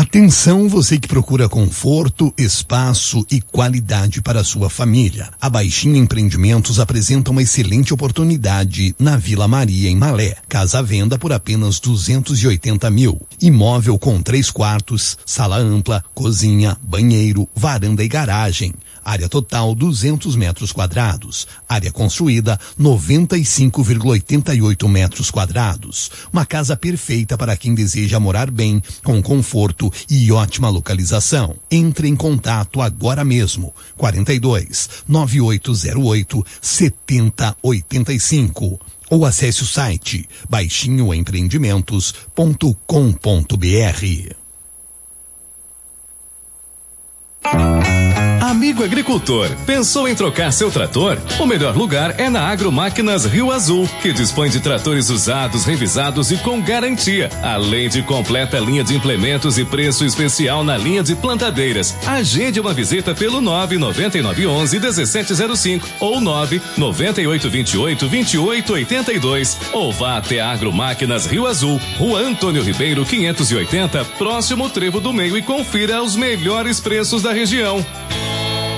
Atenção, você que procura conforto, espaço e qualidade para a sua família. A Baixinho Empreendimentos apresenta uma excelente oportunidade na Vila Maria, em Malé. Casa à venda por apenas 280 mil. Imóvel com 3 quartos, sala ampla, cozinha, banheiro, varanda e garagem. Área total 200 metros quadrados. Área construída 95,88 metros quadrados. Uma casa perfeita para quem deseja morar bem, com conforto e ótima localização. Entre em contato agora mesmo. 42-9808 7085. Ou acesse o site baixinhoempreendimentos.com.br. Amigo agricultor, pensou em trocar seu trator? O melhor lugar é na Agromáquinas Rio Azul, que dispõe de tratores usados, revisados e com garantia, além de completa linha de implementos e preço especial na linha de plantadeiras. Agende uma visita pelo 99911-1705 ou 99828-2882 ou vá até a Agromáquinas Rio Azul, Rua Antônio Ribeiro 580, próximo Trevo do Meio, e confira os melhores preços da região.